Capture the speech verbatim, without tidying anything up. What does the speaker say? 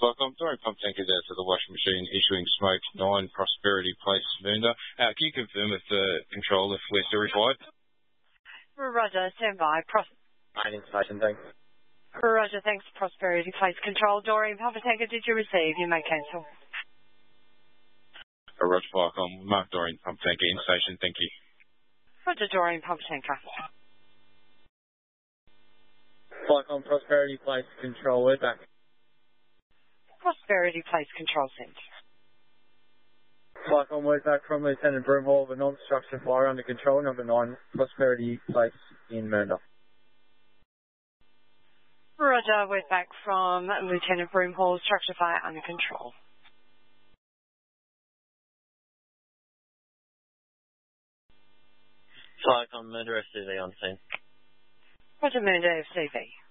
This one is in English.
Like, I'm throwing pump tankers out to the washing machine, issuing smoke, nine Prosperity Place, Moonda. Uh, can you confirm if the control if we're still required? Roger, stand by. Pros- Main station, thanks. Roger, thanks. Prosperity Place Control. Doreen, pump tanker, did you receive? You may cancel. Uh, Roger, Flycom, Mark Doreen, pump tanker in station, thank you. Roger, Doreen, pump tanker. Flycom, Prosperity Place Control, we're back. Prosperity Place Control Centre. Flycom, we're back from Lieutenant Broomhall of a non-structure fire under control, number nine, Prosperity Place in Mernda. Roger, we're back from Lieutenant Broomhall, structure fire under control. Flycom, Murder F C V on scene. Roger, Murder F C V.